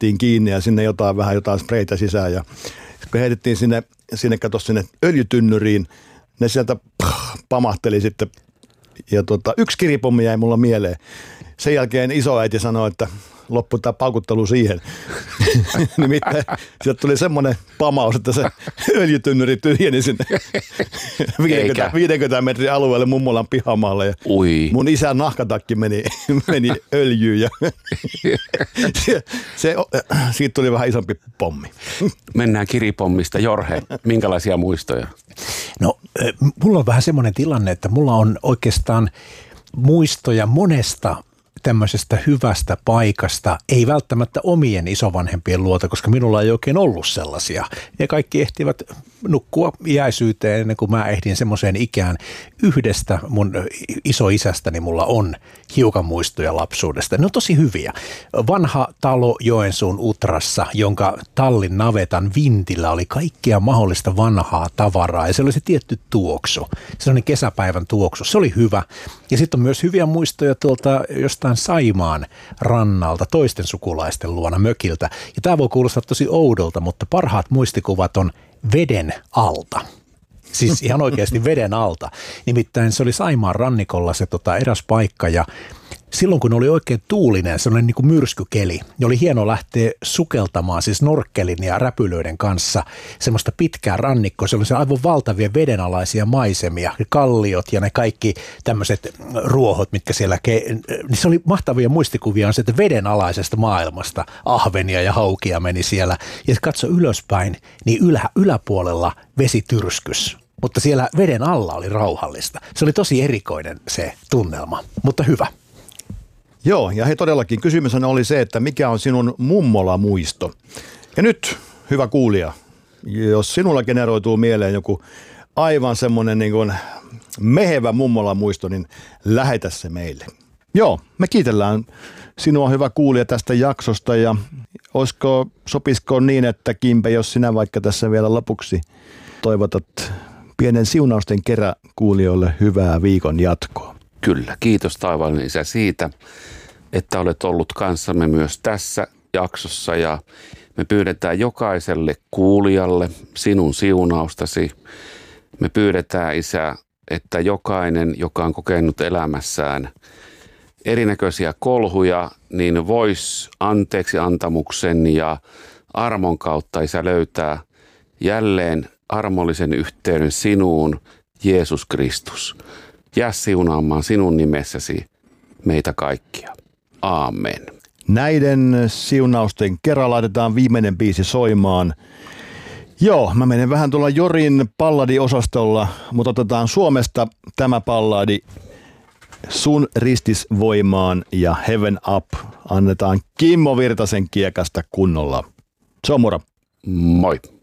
heitettiin kiinni ja sinne jotain spreitä sisään. Ja kun heitettiin sinne öljytynnyriin, ne sieltä pamahteli sitten. Ja yksi kiripommi jäi mulla mieleen. Sen jälkeen isoäiti sanoi, että loppui tämä paukuttelu siihen. Nimittäin sieltä tuli semmoinen pamaus, että se öljytynnyri tyhjeni sinne 50 metrin alueelle mummolan pihamaalle. Ja mun isän nahkatakki meni öljyyn ja siitä tuli vähän isompi pommi. Mennään kiripommista. Jorhe, minkälaisia muistoja? No, mulla on vähän semmoinen tilanne, että mulla on oikeastaan muistoja monesta tämmöisestä hyvästä paikasta, ei välttämättä omien isovanhempien luota, koska minulla ei oikein ollut sellaisia. Ja kaikki ehtivät nukkua iäisyyteen ennen kuin mä ehdin semmoiseen ikään. Yhdestä mun isoisästäni mulla on hiukan muistoja lapsuudesta. Ne on tosi hyviä. Vanha talo Joensuun Utrassa, jonka tallin navetan vintillä oli kaikkea mahdollista vanhaa tavaraa ja se oli se tietty tuoksu. Sellainen kesäpäivän tuoksu. Se oli hyvä. Ja sitten on myös hyviä muistoja tuolta jostain Saimaan rannalta toisten sukulaisten luona mökiltä. Ja tämä voi kuulostaa tosi oudolta, mutta parhaat muistikuvat on veden alta. Siis ihan oikeasti veden alta. Nimittäin se oli Saimaan rannikolla se eräs paikka ja silloin kun oli oikein tuulinen, sellainen niin kuin myrskykeli, niin oli hieno lähteä sukeltamaan siis norkkelin ja räpylöiden kanssa semmoista pitkää rannikkoa. Se oli se aivan valtavia vedenalaisia maisemia, kalliot ja ne kaikki tämmöiset ruohot, mitkä siellä, niin se oli mahtavia muistikuvia on se, että vedenalaisesta maailmasta ahvenia ja haukia meni siellä. Ja katso ylöspäin, niin yläpuolella vesityrskys. Mutta siellä veden alla oli rauhallista. Se oli tosi erikoinen se tunnelma, mutta hyvä. Joo, ja todellakin kysymys oli se, että mikä on sinun mummola-muisto. Ja nyt, hyvä kuulija, jos sinulla generoituu mieleen joku aivan semmoinen niin kuin mehevä mummola-muisto, niin lähetä se meille. Joo, me kiitellään sinua, hyvä kuulija, tästä jaksosta ja sopisiko niin, että Kimpe, jos sinä vaikka tässä vielä lopuksi toivotat pienen siunausten kerran kuulijoille hyvää viikon jatkoa. Kyllä, kiitos taivaallinen Isä siitä, että olet ollut kanssamme myös tässä jaksossa ja me pyydetään jokaiselle kuulijalle sinun siunaustasi. Me pyydetään Isä, että jokainen, joka on kokenut elämässään erinäköisiä kolhuja, niin voisi anteeksi antamuksen ja armon kautta Isä löytää jälleen armollisen yhteyden sinuun, Jeesus Kristus. Jää siunaamaan sinun nimessäsi meitä kaikkia. Aamen. Näiden siunausten kerran laitetaan viimeinen biisi soimaan. Joo, mä menen vähän tuolla Jorin palladiosastolla, mutta otetaan Suomesta tämä palladi Sun ristis voimaan ja Heaven Up. Annetaan Kimmo Virtasen kiekasta kunnolla. Se on moro. Moi.